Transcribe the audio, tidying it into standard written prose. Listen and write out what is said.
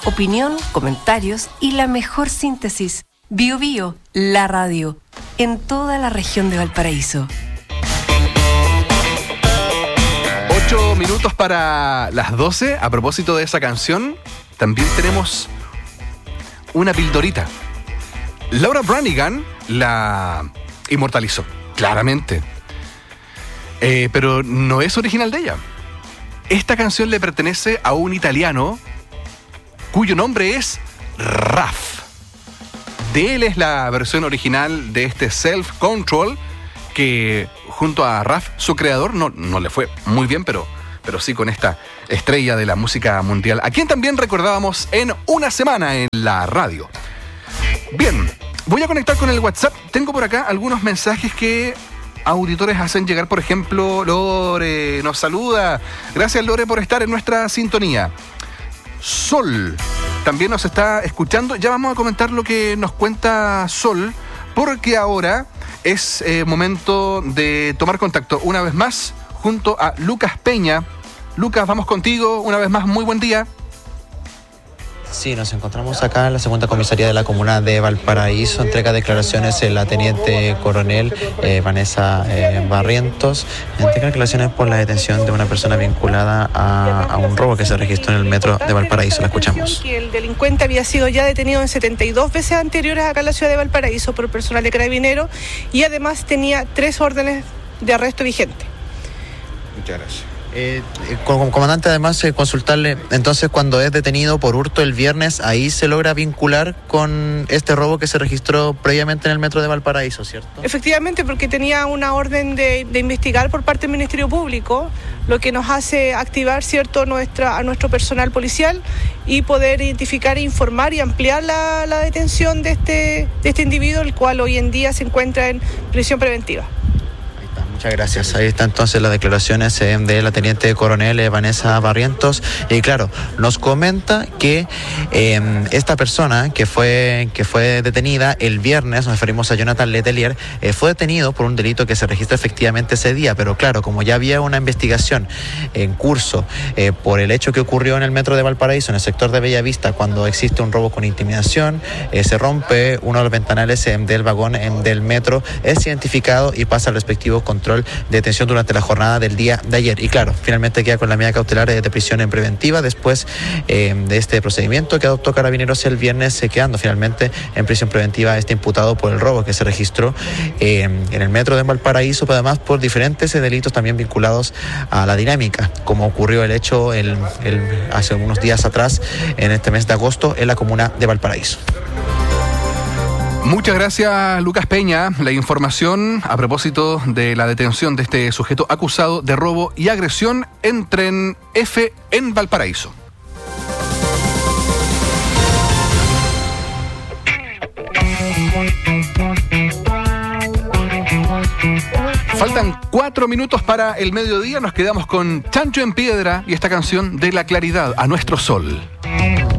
opinión, comentarios y la mejor síntesis. Bio Bio, la radio, en toda la región de Valparaíso. 8 minutos para las 12. A propósito de esa canción, también tenemos una pildorita. Laura Branigan la inmortalizó, claramente. Pero no es original de ella. Esta canción le pertenece a un italiano cuyo nombre es Raf. De él es la versión original de este Self Control, que junto a Raf, su creador, no le fue muy bien, pero sí con esta estrella de la música mundial, a quien también recordábamos en Una Semana en la radio. Bien, voy a conectar con el WhatsApp. Tengo por acá algunos mensajes que auditores hacen llegar. Por ejemplo, Lore nos saluda. Gracias, Lore, por estar en nuestra sintonía. Sol también nos está escuchando. Ya vamos a comentar lo que nos cuenta Sol, porque ahora es momento de tomar contacto una vez más junto a Lucas Peña. Lucas, vamos contigo una vez más. Muy buen día. Sí, nos encontramos acá en la segunda comisaría de la comuna de Valparaíso. Entrega declaraciones la teniente coronel Vanessa Barrientos. Entrega declaraciones por la detención de una persona vinculada a un robo que se registró en el metro de Valparaíso. La escuchamos. Que el delincuente había sido ya detenido en 72 veces anteriores acá en la ciudad de Valparaíso por personal de Carabineros y además tenía 3 órdenes de arresto vigentes. Muchas gracias. Comandante, además consultarle, entonces cuando es detenido por hurto el viernes, ahí se logra vincular con este robo que se registró previamente en el metro de Valparaíso, ¿cierto? Efectivamente, porque tenía una orden de investigar por parte del Ministerio Público, lo que nos hace activar, ¿cierto?, a nuestro personal policial y poder identificar, informar y ampliar la detención de este individuo, el cual hoy en día se encuentra en prisión preventiva. Muchas gracias. Ahí está entonces las declaraciones de la teniente coronel Vanessa Barrientos. Y claro, nos comenta que esta persona que fue detenida el viernes, nos referimos a Jonathan Letelier, fue detenido por un delito que se registra efectivamente ese día, pero claro, como ya había una investigación en curso por el hecho que ocurrió en el metro de Valparaíso, en el sector de Bellavista, cuando existe un robo con intimidación, se rompe uno de los ventanales del vagón del metro, es identificado y pasa al respectivo control de detención durante la jornada del día de ayer. Y claro, finalmente queda con la medida cautelar de prisión en preventiva después de este procedimiento que adoptó Carabineros el viernes, quedando finalmente en prisión preventiva este imputado por el robo que se registró en el metro de Valparaíso, pero además por diferentes delitos también vinculados a la dinámica, como ocurrió el hecho hace unos días atrás, en este mes de agosto, en la comuna de Valparaíso. Muchas gracias, Lucas Peña. La información a propósito de la detención de este sujeto acusado de robo y agresión en Tren F en Valparaíso. Faltan 4 minutos para el mediodía. Nos quedamos con Chancho en Piedra y esta canción de La Claridad, A Nuestro Sol.